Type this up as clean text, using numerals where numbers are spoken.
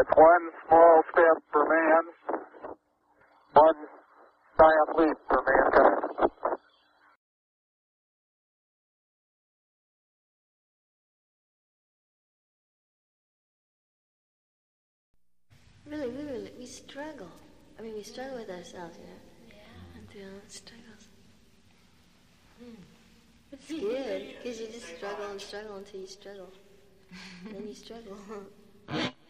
That's one small step for man, one giant leap for mankind. Really, we struggle. I mean, we struggle with ourselves, you know? Yeah. And through all the struggles. It's good, because you just struggle and struggle until you struggle. And then you struggle.